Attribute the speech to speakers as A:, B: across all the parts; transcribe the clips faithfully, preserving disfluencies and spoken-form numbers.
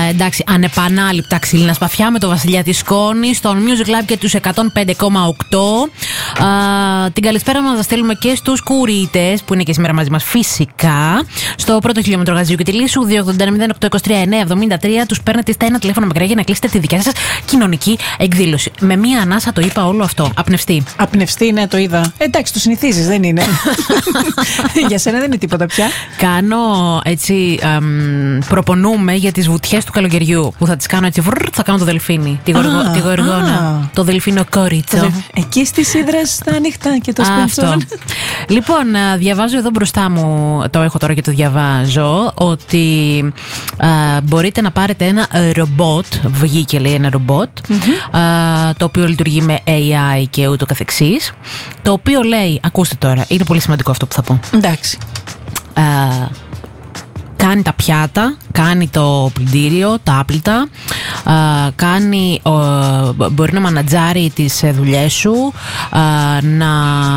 A: Ε, εντάξει, ανεπανάληπτα ξύλινα σπαθιά με το Βασιλιά της Σκόνης στον Music Lab και τους εκατόν πέντε κόμμα οκτώ. Ε, την καλησπέρα μας θα στείλουμε και στους κουρίτες που είναι και σήμερα μαζί μας φυσικά. Στο πρώτο χιλιόμετρο Γαζίου και τη Λύσσου δύο ογδόντα ένα μηδέν οκτώ είκοσι τρία εννιά εβδομήντα τρία. Τους παίρνετε στα ένα τηλέφωνο μικρά για να κλείσετε τη δικιά σας κοινωνική εκδήλωση. Με μία ανάσα το είπα όλο αυτό. Απνευστή.
B: Απνευστή, ναι, το είδα. Ε, εντάξει, το συνηθίζεις, δεν είναι. Για σένα δεν είναι τίποτα πια.
A: Κάνω έτσι. Εμ, προπονούμε για τις βουτιές του καλοκαιριού. Που θα τις κάνω έτσι. Βρρρ, θα κάνω το δελφίνι. Τη, γοργο,
B: Α,
A: τη γοργόνα.
B: α.
A: Το δελφίνο κόριτσο.
B: Εκεί στις ύδρες στα ανοιχτά και το σπίτι.
A: Λοιπόν, διαβάζω εδώ μπροστά μου, το έχω τώρα και το διαβάζω, ότι α, μπορείτε να πάρετε ένα ρομπότ. Βγήκε λέει ένα ρομπότ, mm-hmm. α, το οποίο λειτουργεί με έι άι και ούτω καθεξής. Το οποίο λέει, ακούστε τώρα, είναι πολύ σημαντικό αυτό που θα πω.
B: Εντάξει.
A: Α, κάνει τα πιάτα, κάνει το πλυντήριο, τα άπλυτα, α, κάνει, ο, μπορεί να μανατζάρει τις δουλειές σου, α, να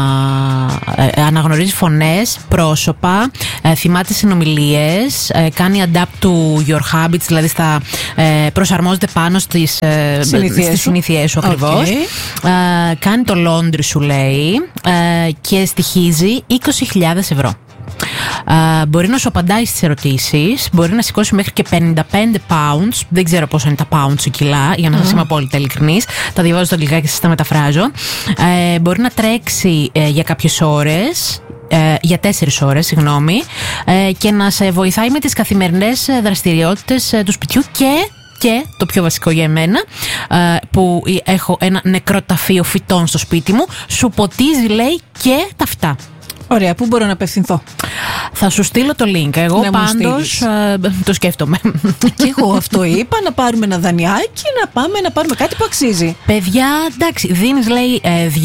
A: ε, αναγνωρίζει φωνές, πρόσωπα, ε, θυμάται συνομιλίες, ε, κάνει adapt to your habits, δηλαδή στα, ε, προσαρμόζεται πάνω στις ε,
B: συνήθειές
A: στις
B: σου,
A: συνήθειές σου ακριβώς.
B: Okay.
A: Ε, κάνει το laundry σου λέει ε, και στοιχίζει είκοσι χιλιάδες ευρώ. Uh, μπορεί να σου απαντάει στις ερωτήσεις, μπορεί να σηκώσει μέχρι και πενήντα πέντε pounds. Δεν ξέρω πόσο είναι τα pounds σε κιλά, για να σας mm. είμαι απόλυτα ειλικρινής. Τα διαβάζω στα αγγλικά και σας τα μεταφράζω. Uh, μπορεί να τρέξει uh, για κάποιες ώρες. Uh, για τέσσερις ώρες, συγγνώμη, uh, και να σε βοηθάει με τις καθημερινές δραστηριότητες uh, του σπιτιού και. Και το πιο βασικό για εμένα, που έχω ένα νεκροταφείο φυτών στο σπίτι μου, σου ποτίζει λέει και τα φυτά.
B: Ωραία, πού μπορώ να απευθυνθώ?
A: Θα σου στείλω το link. Εγώ
B: να
A: πάντως ε, το σκέφτομαι.
B: Και εγώ αυτό είπα, να πάρουμε ένα δανειάκι, να πάμε να πάρουμε κάτι που αξίζει.
A: Παιδιά, εντάξει, δίνεις λέει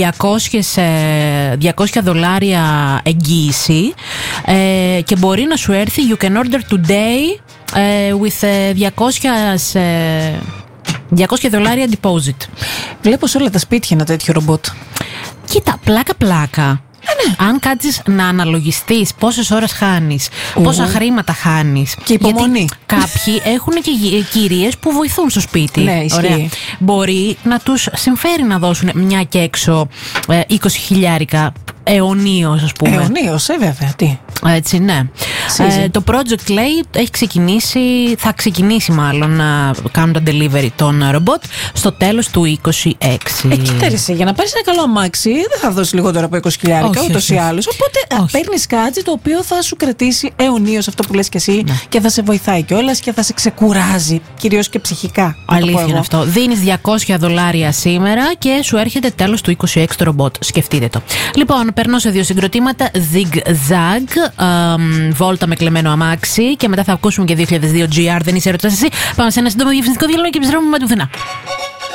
A: διακόσια δολάρια εγγύηση ε, και μπορεί να σου έρθει you can order today ε, with διακόσια δολάρια deposit.
B: Βλέπω σε όλα τα σπίτια ένα τέτοιο ρομπότ.
A: Κοίτα, πλάκα-πλάκα. Ναι. Αν κάτσεις να αναλογιστείς πόσες ώρες χάνεις, uh. πόσα χρήματα χάνεις.
B: Και υπομονή.
A: Γιατί κάποιοι έχουν και κυρίες που βοηθούν στο σπίτι.
B: Ναι, ισχύει.
A: Μπορεί να τους συμφέρει να δώσουν μια και έξω ε, είκοσι χιλιάρικα αιωνίως, ας πούμε.
B: Αιωνίως, ε, βέβαια. Τι.
A: Έτσι, ναι. Ε, το project λέει έχει ξεκινήσει, θα ξεκινήσει μάλλον να κάνουν τα delivery των ρομπότ στο τέλος του είκοσι έξι.
B: Ε, κοίτα ρε, για να πάρεις ένα καλό αμάξι δεν θα δώσεις λιγότερο από είκοσι χιλιάρικα ούτως ή άλλως. Οπότε παίρνεις κάτι το οποίο θα σου κρατήσει αιωνίως, αυτό που λες και εσύ, ναι. Και θα σε βοηθάει κιόλας και θα σε ξεκουράζει, κυρίως και ψυχικά.
A: Αλήθεια είναι αυτό. Δίνεις διακόσια δολάρια σήμερα και σου έρχεται τέλος του είκοσι έξι το ρομπότ. Σκεφτείτε το. Λοιπόν, περνώ σε δύο συγκροτήματα. Zig-Zag, βόλτα με κλεμμένο αμάξι, και μετά θα ακούσουμε και δύο χιλιάδες δύο τζι αρ. Δεν είσαι ερωτάς εσύ. Πάμε σε ένα σύντομο διευθυντικό διάλογο και επιστρέφουμε με το πουθενά.